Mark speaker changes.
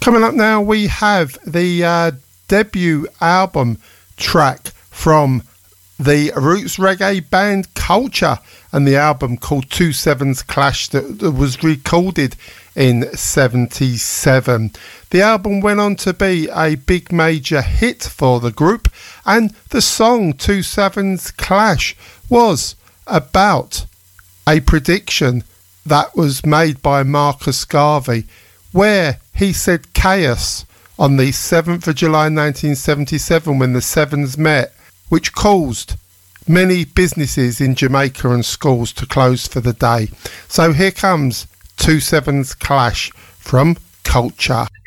Speaker 1: Coming up now, we have the debut album track from the roots reggae band Culture, and the album called 2/7's Clash that was recorded in 77. The album went on to be a big major hit for the group, and the song 2/7's Clash was about a prediction that was made by Marcus Garvey, where he said chaos on the 7th of July 1977 when the Sevens met, which caused many businesses in Jamaica and schools to close for the day. So here comes 2/7's Clash from Culture.